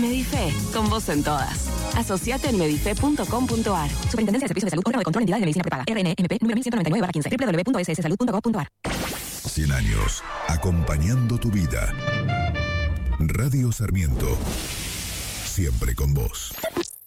Medife, con vos en todas. Asociate en medife.com.ar. Superintendencia de Servicios de Salud, órgano de control de entidades de medicina prepaga. RNMP número 1199/15. www.sssalud.gov.ar. 100 años, acompañando tu vida. Radio Sarmiento, siempre con vos.